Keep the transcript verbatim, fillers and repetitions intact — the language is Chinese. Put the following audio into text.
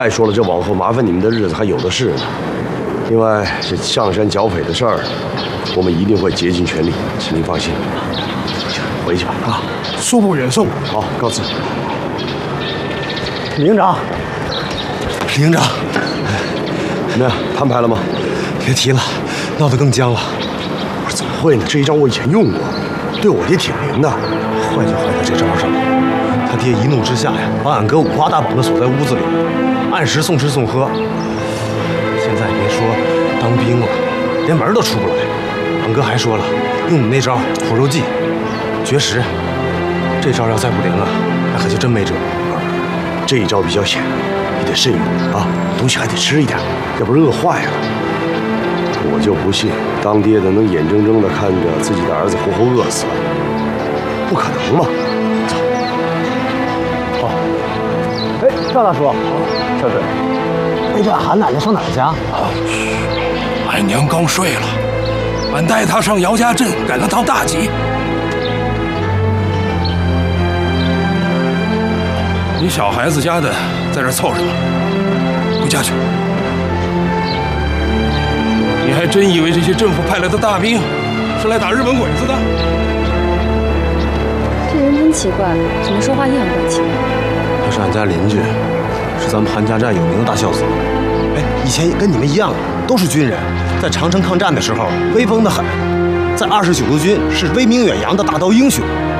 再说了，这往后麻烦你们的日子还有的是呢。另外，这上山剿匪的事儿，我们一定会竭尽全力，请您放心。回去吧，啊， 恕不远送。 好，告辞。 李营长， 李营长， 怎么样，摊牌了吗？ 别提了，闹得更僵了。 我说怎么会呢？这一招我以前用过，对我爹挺灵的。 坏就坏在这招上了。他爹一怒之下呀，把俺哥五花大绑的锁在屋子里，按时送吃送喝。现在别说当兵了，连门都出不来。俺哥还说了，用你那招苦肉计，绝食。这招要再不灵啊，那可就真没辙。 这一招比较险，你得慎用啊，东西还得吃一点，要不然饿坏了。我就不信当爹的能眼睁睁地看着自己的儿子活活饿死了，不可能嘛！走。 好。哎，赵大叔，好，小水。哎，这韩奶奶上哪儿去啊？ 啊，俺娘刚睡了，俺带她上姚家镇赶了趟大集。你小孩子家的在这凑什么？回家去。你还真以为这些政府派来的大兵是来打日本鬼子的？ 这人真奇怪，怎么说话阴阳怪气？ 他是俺家邻居，是咱们韩家寨有名的大孝子。哎，以前跟你们一样，都是军人，在长城抗战的时候威风得很，在二十九路军是威名远扬的大刀英雄。